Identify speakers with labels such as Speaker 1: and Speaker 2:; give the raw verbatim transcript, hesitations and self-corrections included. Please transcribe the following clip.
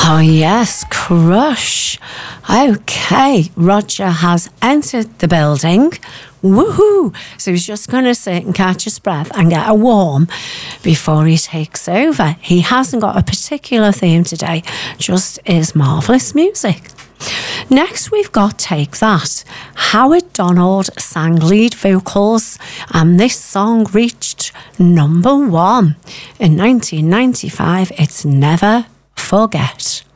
Speaker 1: Oh yes, Crush. Okay, Roger has entered the building. Woohoo! So he's just going to sit and catch his breath and get a warm before he takes over. He hasn't got a particular theme today, just his marvellous music. Next, we've got Take That. Howard Donald sang lead vocals, and this song reached number one. In nineteen ninety-five, it's Never Forget.